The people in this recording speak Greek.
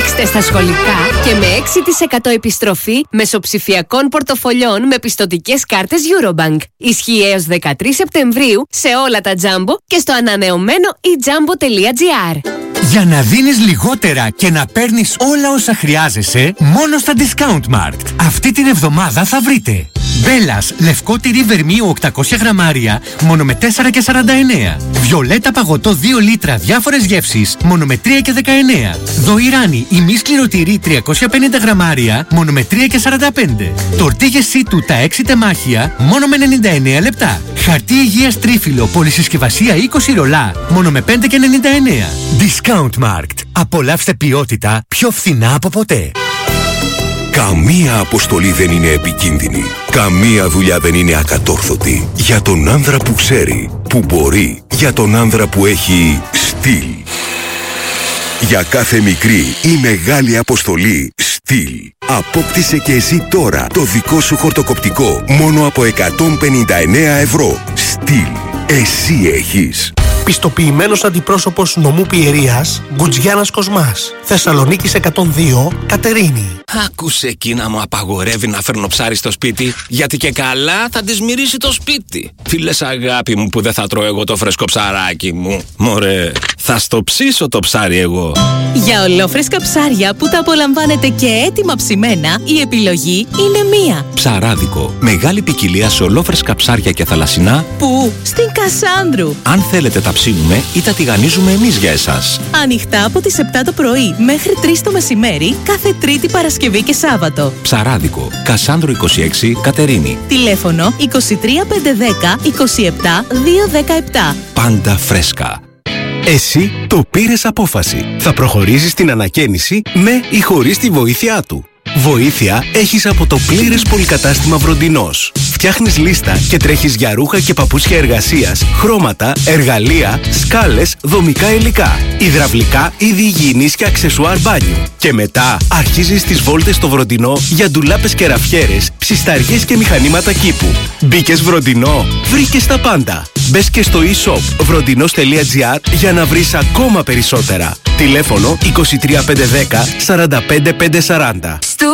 Παίξτε στα σχολικά και με 6% επιστροφή μεσοψηφιακών πορτοφολιών με πιστωτικές κάρτες Eurobank. Ισχύει έως 13 Σεπτεμβρίου σε όλα τα Jumbo και στο ανανεωμένο eJumbo.gr. Για να δίνεις λιγότερα και να παίρνεις όλα όσα χρειάζεσαι, μόνο στα Discount Markt. Αυτή την εβδομάδα θα βρείτε Μπέλας, λευκό τυρί βερμίου 800 γραμμάρια, μόνο με 4,49. Βιολέτα παγωτό 2 λίτρα διάφορες γεύσεις, μόνο με 3,19. Δοϊράνι, ημί σκληροτυρί 350 γραμμάρια, μόνο με 3,45. Τορτίγες σίτου τα 6 τεμάχια, μόνο με 99 λεπτά. Χαρτί υγείας τρίφυλλο, πολυσυσκευασία 20 ρολά, μόνο με 5,99. Discount Markt. Απολαύστε ποιότητα πιο φθηνά από ποτέ. Καμία αποστολή δεν είναι επικίνδυνη. Καμία δουλειά δεν είναι ακατόρθωτη. Για τον άνδρα που ξέρει, που μπορεί. Για τον άνδρα που έχει στυλ. Για κάθε μικρή ή μεγάλη αποστολή, στυλ. Απόκτησε και εσύ τώρα το δικό σου χορτοκοπτικό μόνο από 159 ευρώ. Στυλ. Εσύ έχεις. Πιστοποιημένος αντιπρόσωπος νομού Πιερίας, Γκουτζιάνας Κοσμάς. Θεσσαλονίκης 102, Κατερίνη. Άκουσε εκεί να μου απαγορεύει να φέρνω ψάρι στο σπίτι, γιατί και καλά θα της μυρίσει το σπίτι. Τι λες αγάπη μου που δεν θα τρώω εγώ το φρέσκο ψαράκι μου? Μωρέ, θα στο ψήσω το ψάρι εγώ. Για ολόφρεσκα ψάρια που τα απολαμβάνετε και έτοιμα ψημένα, η επιλογή είναι μία. Ψαράδικο. Μεγάλη ποικιλία σε ολόφρεσκα ψάρια και θαλασσινά. Πού? Στην Κασάνδρου. Αν θέλετε τα ψήνουμε ή τα τηγανίζουμε εμείς για εσάς. Ανοιχτά από τις 7 το πρωί μέχρι 3 το μεσημέρι κάθε Τρίτη, Παρασκευή και Σάββατο. Ψαράδικο. Κασάνδρου 26, Κατερίνη. Τηλέφωνο 23 510 27 217. Πάντα φρέσκα. Εσύ το πήρες απόφαση. Θα προχωρήσεις στην ανακαίνιση με ή χωρίς τη βοήθειά του. Βοήθεια έχεις από το πλήρες πολυκατάστημα Βροντινός. Φτιάχνεις λίστα και τρέχεις για ρούχα και παπούτσια εργασίας, χρώματα, εργαλεία, σκάλες, δομικά υλικά, υδραυλικά, είδη υγιεινής και αξεσουάρ μπάνιου. Και μετά αρχίζεις τις βόλτες στο Βροντινό για ντουλάπες και ραφιέρες, ψισταριές και μηχανήματα κήπου. Μπήκες Βροντινό, βρήκες τα πάντα. Μπες και στο e-shop βροντινός.gr για να βρεις ακόμα περισσότερα. Τηλέφωνο 23 510 45 540.